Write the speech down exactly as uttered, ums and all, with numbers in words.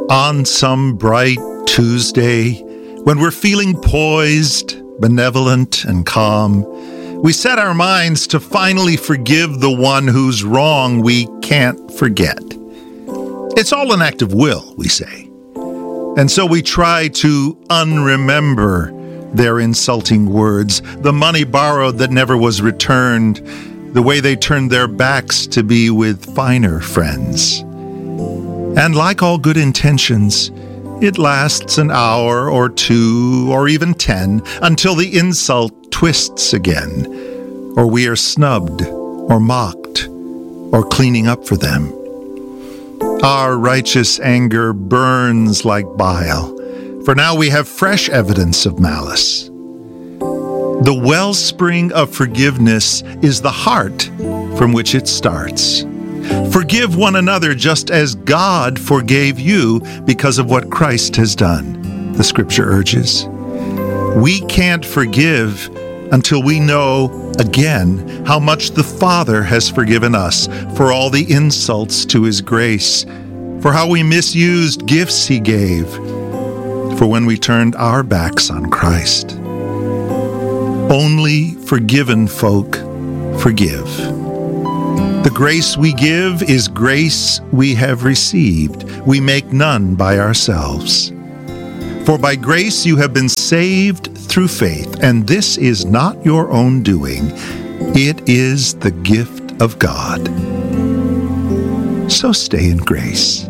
On some bright Tuesday, when we're feeling poised, benevolent, and calm, we set our minds to finally forgive the one whose wrong we can't forget. It's all an act of will, we say. And so we try to unremember their insulting words, the money borrowed that never was returned, the way they turned their backs to be with finer friends. And like all good intentions, it lasts an hour or two or even ten until the insult twists again, or we are snubbed or mocked or cleaning up for them. Our righteous anger burns like bile, for now we have fresh evidence of malice. The wellspring of forgiveness is the heart from which it starts. Forgive one another just as God forgave you because of what Christ has done, the scripture urges. We can't forgive until we know, again, how much the Father has forgiven us for all the insults to His grace, for how we misused gifts He gave, for when we turned our backs on Christ. Only forgiven folk forgive. The grace we give is grace we have received. We make none by ourselves. For by grace you have been saved through faith, and this is not your own doing. It is the gift of God. So stay in grace.